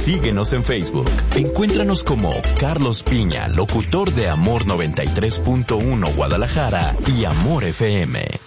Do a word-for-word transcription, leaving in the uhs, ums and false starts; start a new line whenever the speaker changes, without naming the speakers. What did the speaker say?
Síguenos en Facebook. Encuéntranos como Carlos Piña, locutor de Amor noventa y tres punto uno Guadalajara y Amor F M.